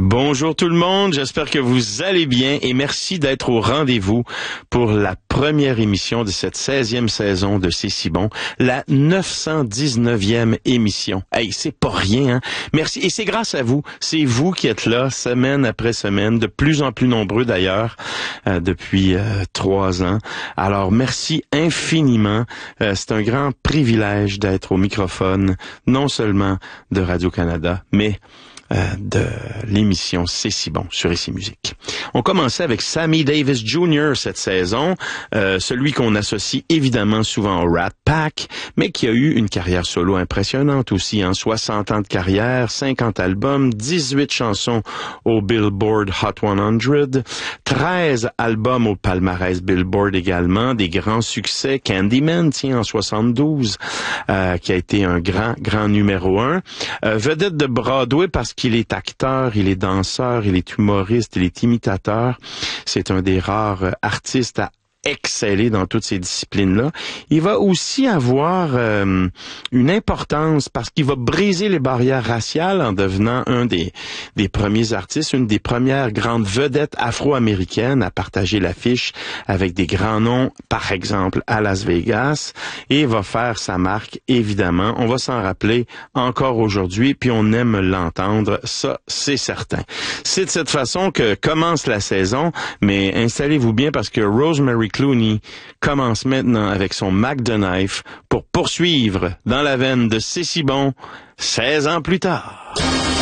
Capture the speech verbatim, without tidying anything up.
Bonjour tout le monde, j'espère que vous allez bien et merci d'être au rendez-vous pour la première émission de cette seizième saison de C'est si bon, la neuf cent dix-neuvième émission. Hey, c'est pas rien, hein? Merci, et c'est grâce à vous, c'est vous qui êtes là semaine après semaine, de plus en plus nombreux d'ailleurs, euh, depuis euh, trois ans. Alors merci infiniment, euh, c'est un grand privilège d'être au microphone, non seulement de Radio-Canada, mais Euh, de l'émission C'est si bon sur Ici Musique. On commençait avec Sammy Davis junior cette saison, euh, celui qu'on associe évidemment souvent au Rat Pack, mais qui a eu une carrière solo impressionnante aussi, hein, soixante ans de carrière, cinquante albums, dix-huit chansons au Billboard Hot cent, treize albums au palmarès Billboard également, des grands succès, Candyman, tiens, en soixante-douze, euh, qui a été un grand, grand numéro un, euh, vedette de Broadway parce qu'il est acteur, il est danseur, il est humoriste, il est imitateur. C'est un des rares euh, artistes à exceller dans toutes ces disciplines-là. Il va aussi avoir euh, une importance parce qu'il va briser les barrières raciales en devenant un des, des premiers artistes, une des premières grandes vedettes afro-américaines à partager l'affiche avec des grands noms, par exemple à Las Vegas, et va faire sa marque, évidemment. On va s'en rappeler encore aujourd'hui, puis on aime l'entendre, ça c'est certain. C'est de cette façon que commence la saison, mais installez-vous bien parce que Rosemary Clooney commence maintenant avec son Mac the Knife pour poursuivre dans la veine de C'est si bon, seize ans plus tard.